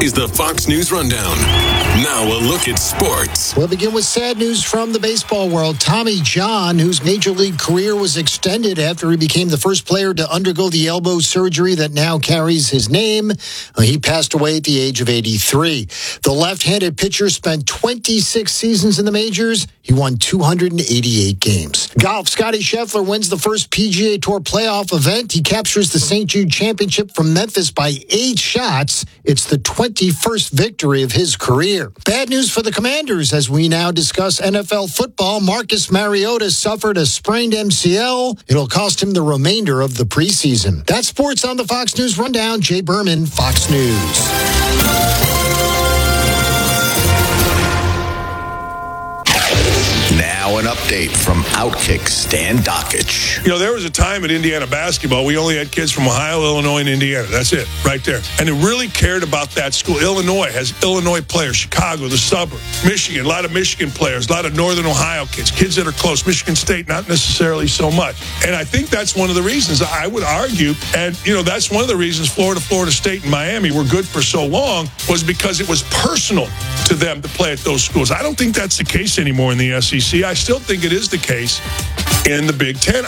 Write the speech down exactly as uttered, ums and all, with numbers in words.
is the Fox News Rundown. Now a look at sports. We'll begin with sad news from the baseball world. Tommy John, whose major league career was extended after he became the first player to undergo the elbow surgery that now carries his name, he passed away at the age of eighty-three. The left-handed pitcher spent twenty-six seasons in the majors. He won two hundred eighty-eight games. Golf, Scotty Scheffler wins the first P G A Tour playoff event. He captures the Saint Jude Championship from Memphis by eight shots. It's the twenty-first victory of his career. Bad news for the Commanders as we now discuss N F L football. Marcus Mariota suffered a sprained M C L. It'll cost him the remainder of the preseason. That's sports on the Fox News Rundown. Jay Berman, Fox News. Now an update from Outkick Stan Dockich. You know, there was a time at Indiana basketball, we only had kids from Ohio, Illinois, and Indiana. That's it, right there. And they really cared about that school. Illinois has Illinois players, Chicago, the suburbs, Michigan, a lot of Michigan players, a lot of Northern Ohio kids, kids that are close. Michigan State, not necessarily so much. And I think that's one of the reasons I would argue, and, you know, that's one of the reasons Florida, Florida State, and Miami were good for so long, was because it was personal to them to play at those schools. I don't think that's the case anymore in the S E C. I still think it is the case in the Big Ten.